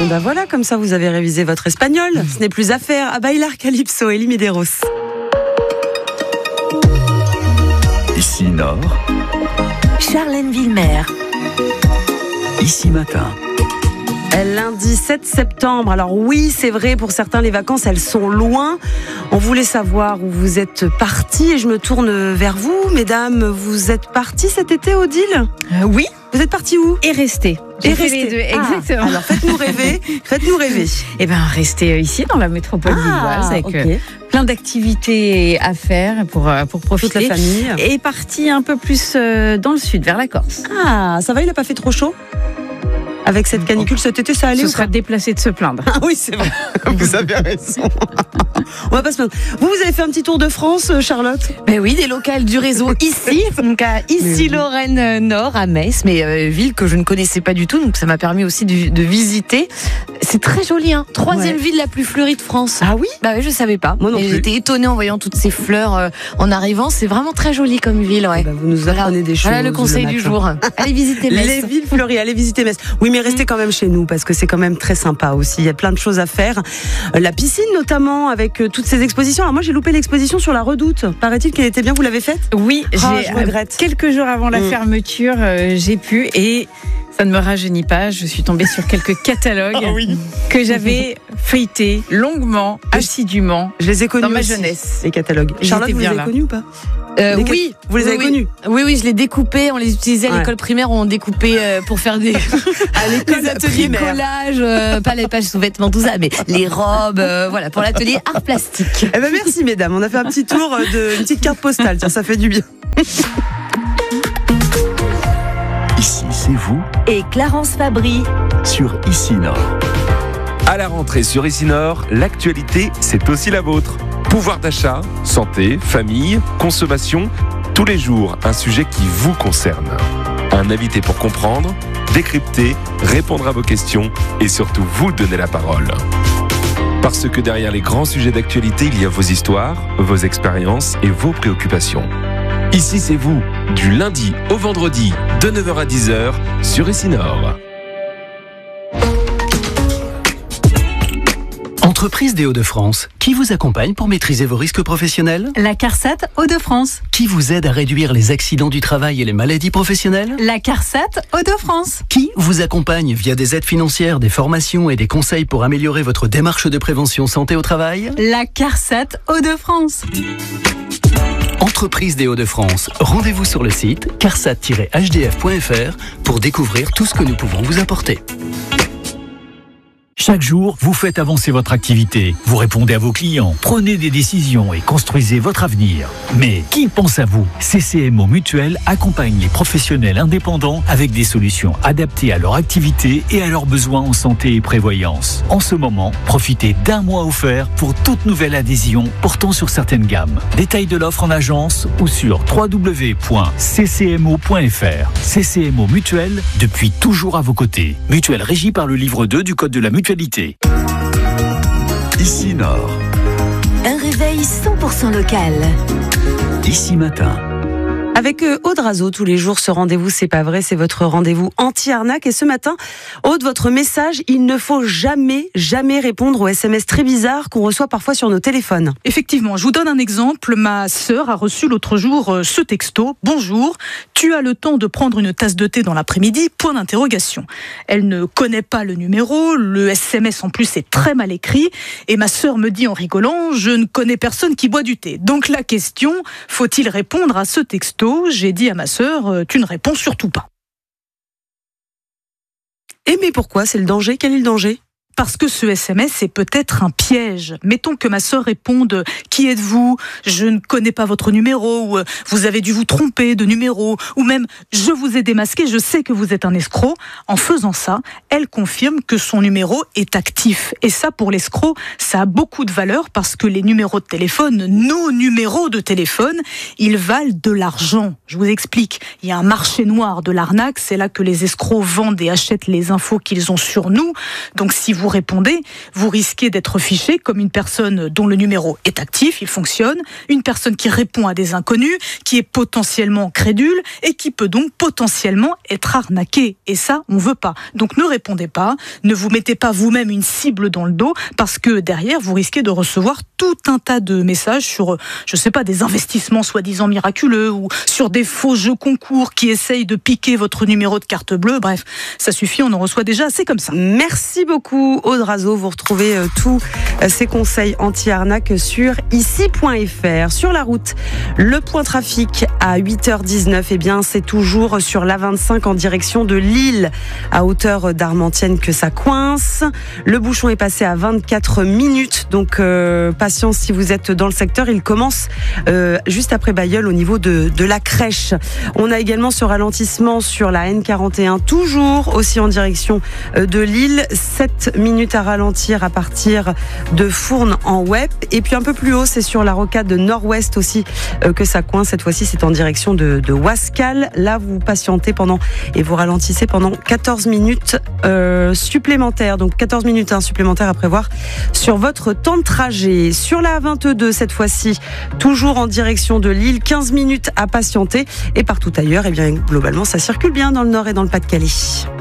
Et ben voilà, comme ça vous avez révisé votre espagnol. Ce n'est plus à faire. À bailar calypso, Elie Medeiros. Ici Nord, Charlène Villemer. Ici Matin. Lundi 7 septembre. Alors oui, c'est vrai, pour certains, les vacances, elles sont loin. On voulait savoir où vous êtes partis et je me tourne vers vous. Mesdames, vous êtes partis cet été, Odile ? Oui. Vous êtes partis où ? Et rester. Et J'ai fait rester. les deux, exactement. Alors faites-nous rêver. Faites-nous rêver. Eh bien, rester ici dans la métropole lilloise avec ok. plein d'activités à faire pour profiter. Toute la famille. Et parti un peu plus dans le sud, vers la Corse. Ah, ça va, il n'a pas fait trop chaud ? Avec cette canicule cet été, ça allait Ce ou serait pas ? déplacé de se plaindre. Ah oui, c'est vrai. Vous avez raison. On va pas se plaindre. Vous avez fait un petit tour de France, Charlotte ? Ben oui, des locales du réseau ici, donc à Issy-Lorraine Nord, à Metz, mais ville que je ne connaissais pas du tout, donc ça m'a permis aussi de visiter. C'est très joli, hein. Troisième ville la plus fleurie de France. Ah oui ? Bah oui, je savais pas. Moi non plus. J'étais étonnée en voyant toutes ces fleurs en arrivant. C'est vraiment très joli comme ville, ouais. Bah, vous nous apprenez des choses. Voilà le conseil du matin. jour. Allez visiter Metz. Les villes fleuries, allez visiter Metz. Oui, mais restez quand même chez nous parce que c'est quand même très sympa aussi. Il y a plein de choses à faire. La piscine notamment avec toutes ces expositions. Alors moi j'ai loupé l'exposition sur la Redoute. Paraît-il qu'elle était bien. Vous l'avez faite ? Oui, je regrette. Quelques jours avant la fermeture, j'ai pu et ça ne me rajeunit pas. Je suis tombée sur quelques catalogues que j'avais feuilletés longuement, assidûment. Je les ai connus dans ma aussi, jeunesse. les catalogues. Ils Charlotte, étaient vous les bien avez là. connus ou pas ? Oui, vous les avez connus ? Oui, je les découpais. On les utilisait à l'école primaire. On découpait pour faire des À l'école des ateliers primaire. collage, pas les pages sous-vêtements, tout ça, mais les robes, voilà, pour l'atelier art plastique. Eh ben merci mesdames. On a fait un petit tour une petite carte postale. Tiens, ça fait du bien. Ici c'est vous Et Clarence Fabry. sur Ici Nord. À la rentrée sur Ici Nord, l'actualité, c'est aussi la vôtre. Pouvoir d'achat, santé, famille, consommation, tous les jours, un sujet qui vous concerne. Un invité pour comprendre, décrypter, répondre à vos questions et surtout vous donner la parole. Parce que derrière les grands sujets d'actualité, il y a vos histoires, vos expériences et vos préoccupations. Ici, c'est vous, du lundi au vendredi, de 9h à 10h, sur Ici Nord. Entreprise des Hauts-de-France, qui vous accompagne pour maîtriser vos risques professionnels ? La CARSAT Hauts-de-France. Qui vous aide à réduire les accidents du travail et les maladies professionnelles ? La CARSAT Hauts-de-France. Qui vous accompagne via des aides financières, des formations et des conseils pour améliorer votre démarche de prévention santé au travail ? La CARSAT Hauts-de-France. Entreprise des Hauts-de-France, rendez-vous sur le site carsat-hdf.fr pour découvrir tout ce que nous pouvons vous apporter. Chaque jour, vous faites avancer votre activité, vous répondez à vos clients, prenez des décisions et construisez votre avenir. Mais qui pense à vous ? CCMO Mutuelle accompagne les professionnels indépendants avec des solutions adaptées à leur activité et à leurs besoins en santé et prévoyance. En ce moment, profitez d'un mois offert pour toute nouvelle adhésion portant sur certaines gammes. Détails de l'offre en agence ou sur www.ccmo.fr. CCMO Mutuelle, depuis toujours à vos côtés. Mutuelle régie par le livre 2 du Code de la mutualité. Ici Nord, Un réveil 100% local. Ici Matin. Avec Aude Razo, tous les jours, ce rendez-vous, c'est pas vrai, c'est votre rendez-vous anti-arnaque. Et ce matin, Aude, votre message, il ne faut jamais répondre aux SMS très bizarres qu'on reçoit parfois sur nos téléphones. Effectivement, je vous donne un exemple. Ma sœur a reçu l'autre jour ce texto. Bonjour, tu as le temps de prendre une tasse de thé dans l'après-midi ? Point d'interrogation. Elle ne connaît pas le numéro, le SMS en plus est très mal écrit. Et ma sœur me dit en rigolant, je ne connais personne qui boit du thé. Donc la question, faut-il répondre à ce texto ? J'ai dit à ma sœur, tu ne réponds surtout pas. Et mais pourquoi ? C'est le danger ? Quel est le danger ? Parce que ce SMS est peut-être un piège. Mettons que ma sœur réponde « Qui êtes-vous ? Je ne connais pas votre numéro » ou « Vous avez dû vous tromper de numéro » ou même « Je vous ai démasqué, je sais que vous êtes un escroc ». En faisant ça, elle confirme que son numéro est actif. Et ça, pour l'escroc, ça a beaucoup de valeur parce que les numéros de téléphone, nos numéros de téléphone, ils valent de l'argent. Je vous explique. Il y a un marché noir de l'arnaque. C'est là que les escrocs vendent et achètent les infos qu'ils ont sur nous. Donc si vous vous répondez, vous risquez d'être fiché comme une personne dont le numéro est actif, il fonctionne, une personne qui répond à des inconnus, qui est potentiellement crédule et qui peut donc potentiellement être arnaquée. Et ça, on veut pas. Donc ne répondez pas, ne vous mettez pas vous-même une cible dans le dos, parce que derrière, vous risquez de recevoir tout un tas de messages sur, je sais pas, des investissements soi-disant miraculeux ou sur des faux jeux concours qui essayent de piquer votre numéro de carte bleue. Bref, ça suffit, on en reçoit déjà assez comme ça. Merci beaucoup Aude Razo. Vous retrouvez tous ces conseils anti-arnaque sur ici.fr. Sur la route, le point trafic à 8h19, eh bien c'est toujours sur l'A25 en direction de Lille, à hauteur d'Armentières que ça coince. Le bouchon est passé à 24 minutes, donc patience si vous êtes dans le secteur. Il commence juste après Bailleul au niveau de la crèche. On a également ce ralentissement sur la N41, toujours aussi en direction de Lille. 7 minutes à ralentir à partir de Fournes en Wep. Et puis un peu plus haut, c'est sur la rocade nord-ouest aussi que ça coince. Cette fois-ci, c'est en direction de Wascal. Là, vous patientez et vous ralentissez pendant 14 minutes supplémentaires. Donc 14 minutes supplémentaires à prévoir sur votre temps de trajet. Sur la A22, cette fois-ci, toujours en direction de Lille, 15 minutes à patienter. Et partout ailleurs, eh bien, globalement, ça circule bien dans le nord et dans le Pas-de-Calais.